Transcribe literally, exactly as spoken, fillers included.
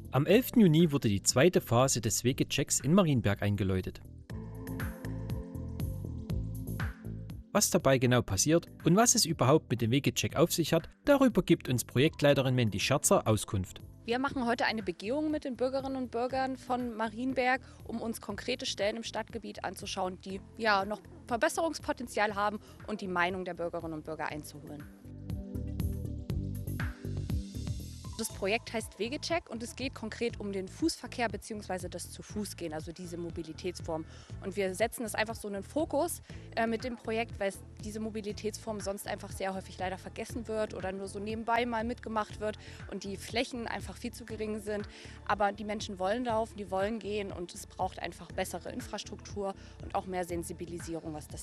Am elften Juni wurde die zweite Phase des Wegechecks in Marienberg eingeläutet. Was dabei genau passiert und was es überhaupt mit dem Wegecheck auf sich hat, darüber gibt uns Projektleiterin Mandy Scherzer Auskunft. Wir machen heute eine Begehung mit den Bürgerinnen und Bürgern von Marienberg, um uns konkrete Stellen im Stadtgebiet anzuschauen, die ja noch Verbesserungspotenzial haben und die Meinung der Bürgerinnen und Bürger einzuholen. Das Projekt heißt Wegecheck und es geht konkret um den Fußverkehr bzw. das Zu-Fuß-Gehen, also diese Mobilitätsform. Und wir setzen das einfach so in den Fokus äh, mit dem Projekt, weil diese Mobilitätsform sonst einfach sehr häufig leider vergessen wird oder nur so nebenbei mal mitgemacht wird und die Flächen einfach viel zu gering sind. Aber die Menschen wollen laufen, die wollen gehen und es braucht einfach bessere Infrastruktur und auch mehr Sensibilisierung, was das